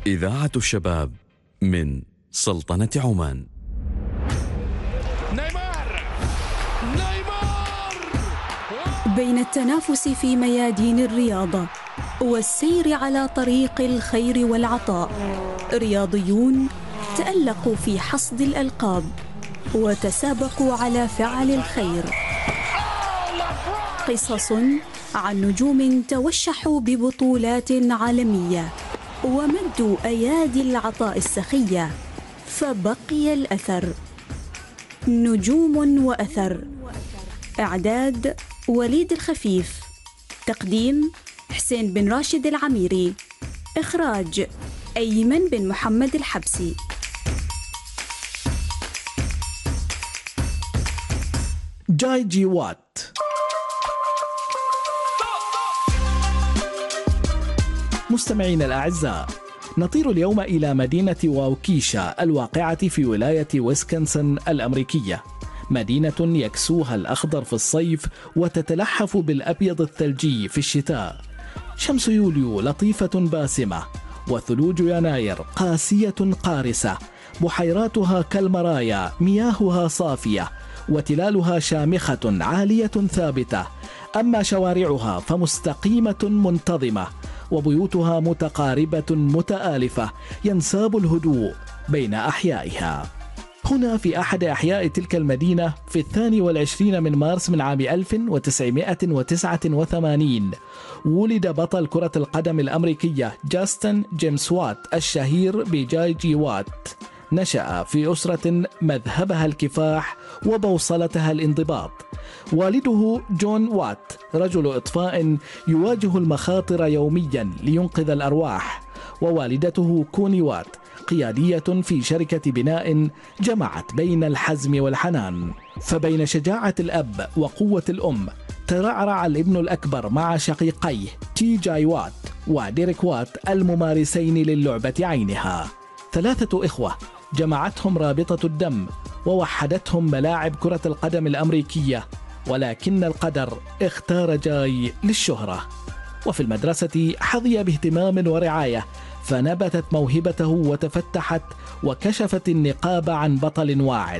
إذاعة الشباب من سلطنة عمان. نيمار بين التنافس في ميادين الرياضة والسير على طريق الخير والعطاء، رياضيون تألقوا في حصد الألقاب وتسابقوا على فعل الخير. قصص عن نجوم توشحوا ببطولات عالمية ومدوا أيادي العطاء السخية فبقي الأثر. نجوم وأثر. إعداد وليد الخفيف. تقديم حسين بن راشد العميري. إخراج أيمن بن محمد الحبسي. جايجي وات. مستمعين الأعزاء، نطير اليوم إلى مدينة واوكيشا الواقعة في ولاية ويسكنسن الأمريكية، مدينة يكسوها الأخضر في الصيف وتتلحف بالأبيض الثلجي في الشتاء. شمس يوليو لطيفة باسمة، وثلوج يناير قاسية قارسة، بحيراتها كالمرايا، مياهها صافية، وتلالها شامخة عالية ثابتة، أما شوارعها فمستقيمة منتظمة، وبيوتها متقاربة متآلفة، ينساب الهدوء بين أحيائها. هنا في أحد أحياء تلك المدينة في 22 من مارس من عام 1989 ولد بطل كرة القدم الأمريكية جاستن جيمس وات الشهير بجايجي وات. نشأ في أسرة مذهبها الكفاح وبوصلتها الانضباط. والده جون وات رجل إطفاء يواجه المخاطر يوميا لينقذ الأرواح، ووالدته كوني وات قيادية في شركة بناء جمعت بين الحزم والحنان. فبين شجاعة الأب وقوة الأم ترعرع الابن الأكبر مع شقيقيه تي جاي وات وديريك وات الممارسين للعبة عينها. 3 إخوة جمعتهم رابطة الدم ووحدتهم ملاعب كرة القدم الأمريكية، ولكن القدر اختار جاي للشهرة. وفي المدرسة حظي باهتمام ورعاية، فنبتت موهبته وتفتحت وكشفت النقاب عن بطل واعد.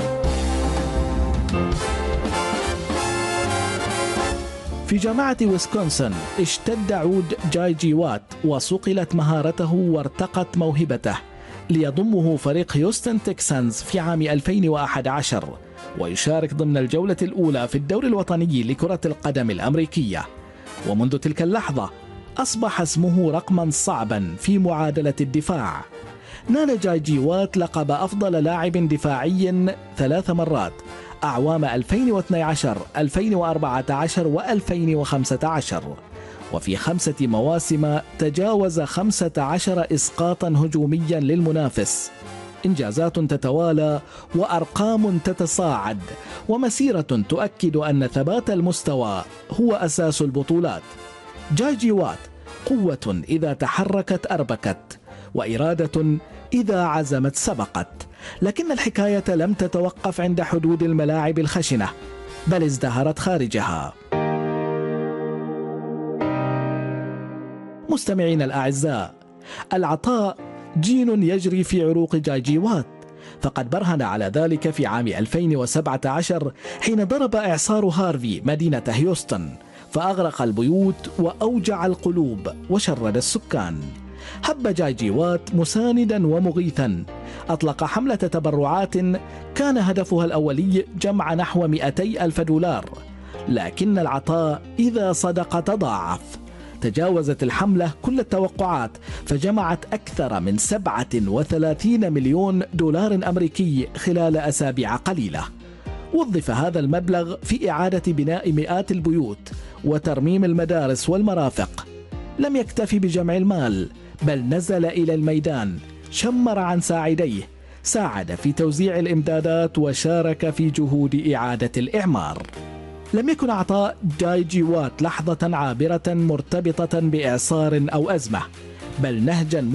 في جامعة ويسكونسن اشتد عود جايجي وات وصقلت مهارته وارتقت موهبته ليضمه فريق هيوستن تكسانز في عام 2011 ويشارك ضمن الجولة الأولى في الدوري الوطني لكرة القدم الأمريكية. ومنذ تلك اللحظة أصبح اسمه رقما صعبا في معادلة الدفاع. نال جايجي وات لقب أفضل لاعب دفاعي 3 مرات أعوام 2012 2014 و2015، وفي 5 مواسم تجاوز 15 إسقاطا هجوميا للمنافس. إنجازات تتوالى وأرقام تتصاعد ومسيرة تؤكد أن ثبات المستوى هو أساس البطولات. جايجي وات قوة إذا تحركت أربكت، وإرادة إذا عزمت سبقت. لكن الحكاية لم تتوقف عند حدود الملاعب الخشنة، بل ازدهرت خارجها. مستمعين الأعزاء، العطاء جين يجري في عروق جايجي وات، فقد برهن على ذلك في عام 2017 حين ضرب إعصار هارفي مدينة هيوستن، فأغرق البيوت وأوجع القلوب وشرد السكان. هب جايجي وات مساندا ومغيثا، أطلق حملة تبرعات كان هدفها الأولي جمع نحو 200,000 دولار، لكن العطاء إذا صدق تضاعف. تجاوزت الحملة كل التوقعات، فجمعت أكثر من 37 مليون دولار أمريكي خلال أسابيع قليلة. وظف هذا المبلغ في إعادة بناء مئات البيوت وترميم المدارس والمرافق. لم يكتفي بجمع المال، بل نزل إلى الميدان، شمر عن ساعديه، ساعد في توزيع الإمدادات وشارك في جهود إعادة الإعمار. لم يكن عطاء جايجي وات لحظة عابرة مرتبطة بإعصار أو أزمة، بل نهجا